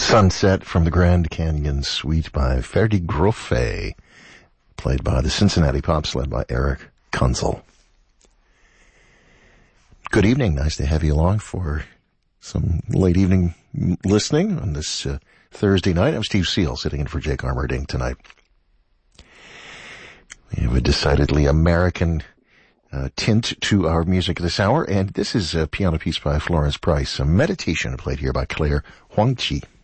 Sunset from the Grand Canyon Suite by Ferdi Grofé, played by the Cincinnati Pops, led by Eric Kunzel. Good evening. Nice to have you along for some late evening listening on this Thursday night. I'm Steve Seal, sitting in for Jake Armerding tonight. We have a decidedly American tint to our music this hour, and this is a piano piece by Florence Price, a meditation played here by Claire Huangqi.